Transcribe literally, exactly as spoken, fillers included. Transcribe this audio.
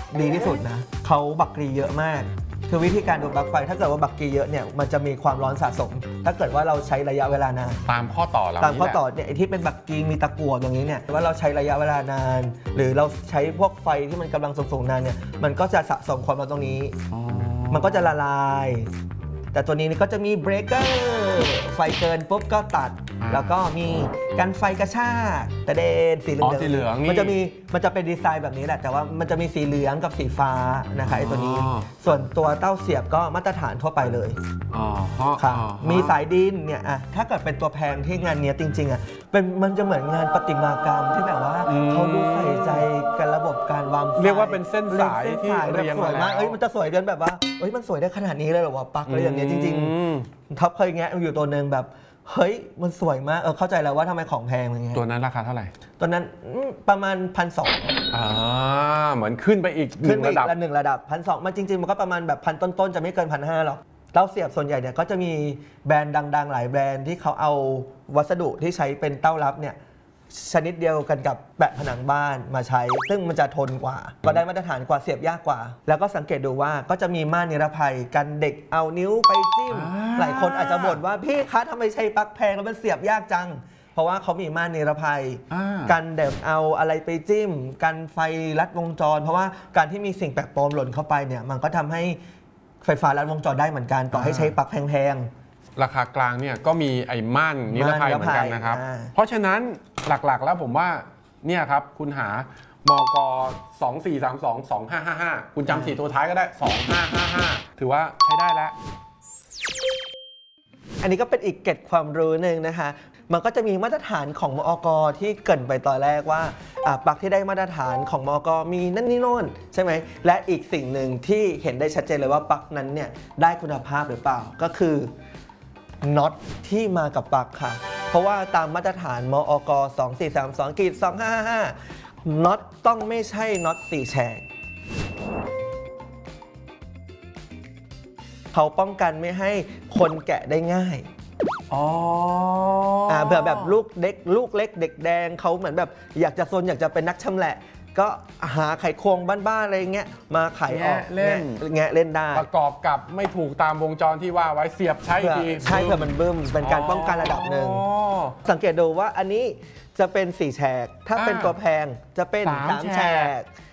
ดีที่สุดนะเขาบักกรีเยอะมากคือวิธีการดูปลั๊กไฟถ้าเกิดว่าบักกรีเยอะเนี่ยมันจะมีความร้อนสะสมถ้าเกิดว่าเราใช้ระยะเวลานานตามข้อต่อเราตามข้อต่อเนี่ยที่เป็นบักกรีมีตะกั่วตรงนี้เนี่ยว่าเราใช้ระยะเวลานาน หรือเราใช้พวกไฟที่มันกำลังส่งๆนานเนี่ยมันก็จะสะสมความร้อนตรงนี้มันก็จะละลายแต่ตัวนี้ก็จะมีเบรกเกอร์ไฟเกินปุ๊บก็ตัดแล้วก็มีกันไฟกระชากแต่เด่นสีเหลืองสีเหลืองมันจะมีมันจะเป็นดีไซน์แบบนี้แหละแต่ว่ามันจะมีสีเหลืองกับสีฟ้านะคะไอ้ตัวนี้ส่วนตัวเต้าเสียบก็มาตรฐานทั่วไปเลยค่ะมีสายดินเนี่ยอะถ้าเกิดเป็นตัวแพงที่งานเนี้ยจริงๆอะเป็นมันจะเหมือนงานประติมากรรมที่แบบว่าเขาดูใส่ใจกันระบบการวางเรียกว่าเป็นเส้นสายที่เรียงสวยมากเอ้ยมันจะสวยเดินแบบว่าเอ้ยมันสวยได้ขนาดนี้เลยเหรอวะปักอะไรอย่างเงี้ยจริงๆท็อปเคยแงะอยู่ตัวหนึ่งแบบเฮ้ยมันสวยมากเออเข้าใจแล้วว่าทำไมของแพงอย่างเงี้ยตัวนั้นราคาเท่าไหร่ตัวนั้นประมาณพันสองอ่าเหมือนขึ้นไปอีกขึ้นไปอีกระหนึ่งระดับพันสองมันจริงๆมันก็ประมาณแบบพันต้นๆจะไม่เกินพันห้าหรอกเต้าเสียบส่วนใหญ่เนี่ยก็จะมีแบรนด์ดังๆหลายแบรนด์ที่เขาเอาวัสดุที่ใช้เป็นเต้ารับเนี่ยชนิดเดียวกันกับแปะผนังบ้านมาใช้ซึ่งมันจะทนกว่าก็ได้มาตรฐานกว่าเสียบยากกว่าแล้วก็สังเกตดูว่าก็จะมีม่านนิรภัยกันเด็กเอานิ้วไปจิ้มหลายคนอาจจะบ่นว่าพี่คะทำไมใช้ปลั๊กแพงแล้วมันเสียบยากจังเพราะว่าเขามีม่านนิรภัยกันเด็กเอาอะไรไปจิ้มกันไฟลัดวงจรเพราะว่าการที่มีสิ่งแปลกปลอมหล่นเข้าไปเนี่ยมันก็ทำให้ไฟฟ้าลัดวงจรได้เหมือนกันต่อให้ใช้ปลั๊กแพงราคากลางเนี่ยก็มีไอ้ม่านนิรภัยเหมือนกันนะครับเพราะฉะนั้นหลักๆแล้วผมว่าเนี่ยครับคุณหามกสองสี่สามสอง สองห้าห้าห้าคุณจำสี่ตัวท้ายก็ได้สองห้าห้าห้าถือว่าใช้ได้แล้วอันนี้ก็เป็นอีกเกร็ดความรู้หนึ่งนะคะมันก็จะมีมาตรฐานของมอกที่เกริ่นไปตอนแรกว่าปลั๊กที่ได้มาตรฐานของมอกมีนั่นนี่โน่นใช่ไหมและอีกสิ่งหนึ่งที่เห็นได้ชัดเจนเลยว่าปลั๊กนั้นเนี่ยได้คุณภาพหรือเปล่าก็คือน็อตที่มากับปลั๊กค่ะเพราะว่าตามมาตรฐานมอก สองสี่สามสอง สองห้าห้าห้า น็อตต้องไม่ใช่น็อตสี่แฉกเขาป้องกันไม่ให้คนแกะได้ง่ายอ๋ออ่าเผื่อแบบลูกเด็กลูกเล็กเด็กแดงเขาเหมือนแบบอยากจะซนอยากจะเป็นนักชำแหละก็หาไขควงบ้านๆอะไรเงี้ยมาไขออกเล่นแงะเล่นได้ประกอบกับไม่ถูกตามวงจรที่ว่าไว้เสียบใช้ทีใช่เผื่อมันบึ้มเป็นการป้องกันระดับหนึ่งสังเกตดูว่าอันนี้จะเป็นสี่แฉกถ้าเป็นตัวแพงจะเป็นสามแฉก